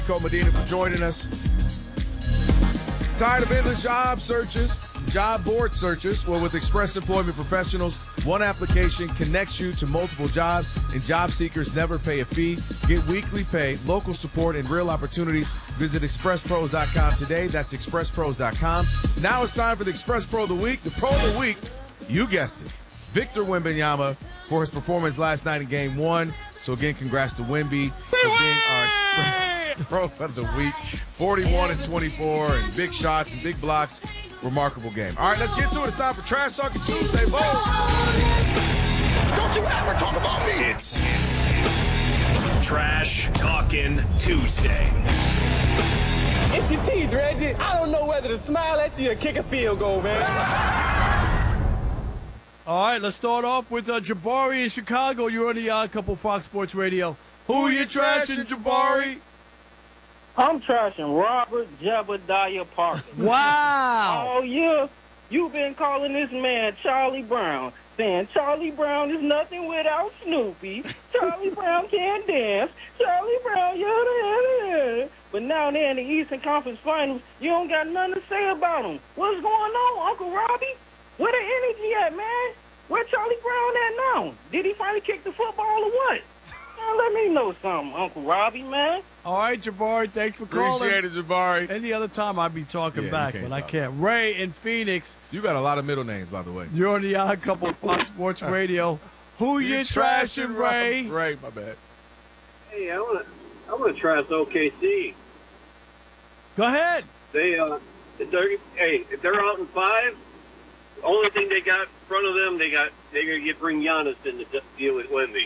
Cole Medina for joining us. Tired of endless job searches, job board searches? Well, with Express Employment Professionals, one application connects you to multiple jobs, and job seekers never pay a fee. Get weekly pay, local support, and real opportunities. Visit expresspros.com today. That's expresspros.com. Now it's time for the Express Pro of the Week. The Pro of the Week, you guessed it, Victor Wembanyama for his performance last night in Game 1. So, again, congrats to Wemby for being our Express Pro of the Week. 41 and 24, and big shots and big blocks. Remarkable game. All right, let's get to it. It's time for Trash Talking Tuesday. Boom. Don't you ever talk about me. It's Trash Talking Tuesday. It's your teeth, Reggie. I don't know whether to smile at you or kick a field goal, man. All right, let's start off with Jabari in Chicago. You're on the Odd Couple Fox Sports Radio. Who you trashing, Jabari? I'm trashing Robert Jebediah Parker. Wow. Oh, yeah. You've been calling this man Charlie Brown, saying Charlie Brown is nothing without Snoopy. Charlie Brown can't dance. Charlie Brown, yeah. But now they're in the Eastern Conference Finals. You don't got nothing to say about them. What's going on, Uncle Robbie? Where the energy at, man? Where Charlie Brown at now? Did he finally kick the football or what? Man, let me know something, Uncle Robbie, man. All right, Jabari, thanks for calling. Appreciate it, Jabari. Any other time I'd be talking back, but I can't. Ray in Phoenix. You got a lot of middle names, by the way. You're on the Odd Couple Fox Sports Radio. Who you trashing, Ray? Ray, my bad. Hey, I want to trash OKC. Go ahead. If they're out in 5, the only thing they got in front of them, they're gonna bring Giannis in to deal with Wemby.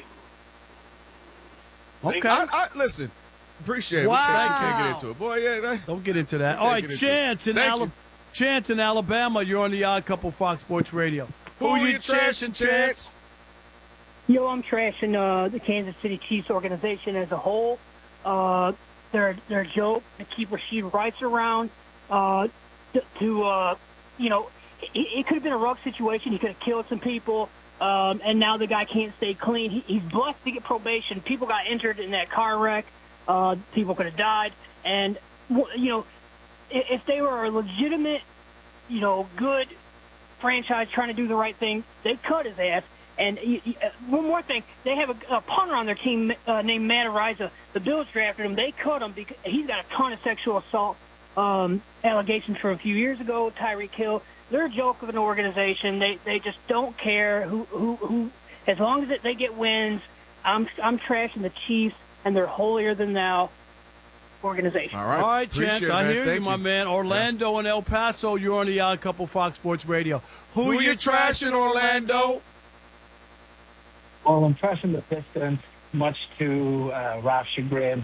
Okay. I listen. Appreciate it. Wow. We can't get into it, boy. Yeah. Don't get into that. All right, Chance in Alabama. You're on the Odd Couple Fox Sports Radio. Who you trashing, Chance? Yo, I'm trashing the Kansas City Chiefs organization as a whole. Their joke to keep Rashid Rice around. It could have been a rough situation. He could have killed some people. And now the guy can't stay clean. He's blessed to get probation. People got injured in that car wreck. People could have died. And, if they were a legitimate, good franchise trying to do the right thing, they'd cut his ass. And one more thing, they have a punter on their team named Matt Ariza. The Bills drafted him. They cut him because he's got a ton of sexual assault allegations from a few years ago. Tyreek Hill. They're a joke of an organization. They just don't care who as long as they get wins. I'm trashing the Chiefs and their holier than thou organization. All right, Chance. I hear you, my man. Orlando and El Paso. You're on the Odd Couple Fox Sports Radio. Who you trashing, Orlando? Well, I'm trashing the Pistons, much to Ralph's chagrin.